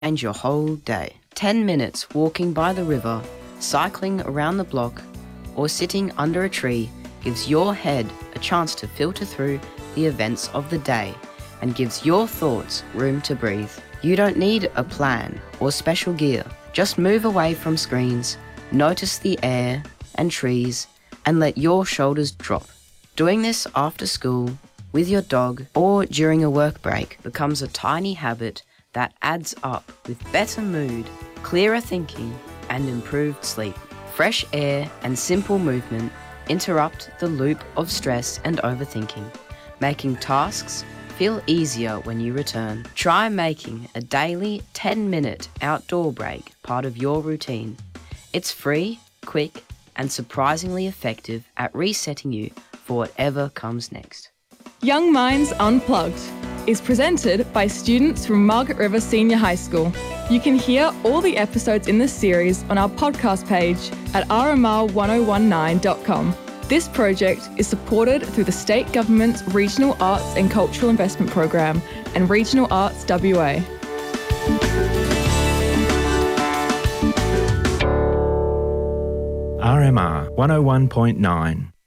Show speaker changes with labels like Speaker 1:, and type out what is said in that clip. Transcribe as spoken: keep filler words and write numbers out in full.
Speaker 1: change your whole day. ten minutes walking by the river, cycling around the block, or sitting under a tree gives your head a chance to filter through the events of the day and gives your thoughts room to breathe. You don't need a plan or special gear. Just move away from screens, notice the air and trees, and let your shoulders drop. Doing this after school, with your dog, or during a work break becomes a tiny habit that adds up with better mood, clearer thinking, and improved sleep. Fresh air and simple movement interrupt the loop of stress and overthinking, making tasks feel easier when you return. Try making a daily ten-minute outdoor break part of your routine. It's free, quick, and surprisingly effective at resetting you for whatever comes next.
Speaker 2: Young Minds Unplugged is presented by students from Margaret River Senior High School. You can hear all the episodes in this series on our podcast page at r m r one oh one nine dot com. This project is supported through the State Government's Regional Arts and Cultural Investment Program and Regional Arts W A.
Speaker 3: R M R one oh one point nine